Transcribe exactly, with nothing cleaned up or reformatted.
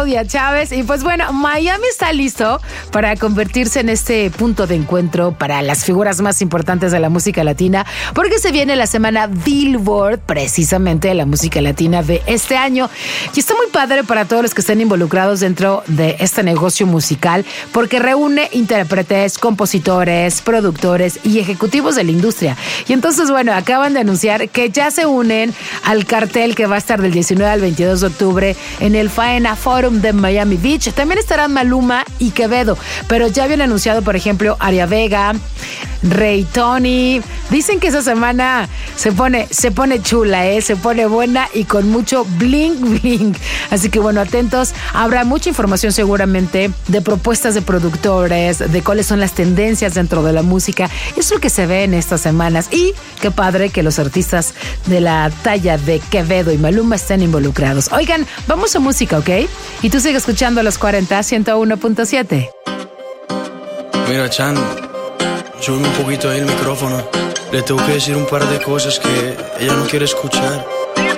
Claudia Chávez. Y pues bueno, Miami está listo para convertirse en este punto de encuentro para las figuras más importantes de la música latina, porque se viene la semana Billboard, precisamente de la música latina de este año. Y está muy padre para todos los que estén involucrados dentro de este negocio musical, porque reúne intérpretes, compositores, productores y ejecutivos de la industria. Y entonces, bueno, acaban de anunciar que ya se unen al cartel que va a estar del diecinueve al veintidós de octubre en el Faena Forum de Miami Beach. También estarán Maluma y Quevedo, pero ya habían anunciado, por ejemplo, Aria Vega, Ray Tony. Dicen que esa semana se pone, se pone chula, ¿eh? Se pone buena y con mucho bling bling. Así que bueno, atentos. Habrá mucha información seguramente de propuestas de productores, de cuáles son las tendencias dentro de la música. Es lo que se ve en estas semanas. Y qué padre que los artistas de la talla de Quevedo y Maluma estén involucrados. Oigan, vamos a música, ¿ok? Y tú sigues escuchando Los cuarenta, ciento uno punto siete. Mira, Chan, sube un poquito ahí el micrófono. Le tengo que decir un par de cosas que ella no quiere escuchar.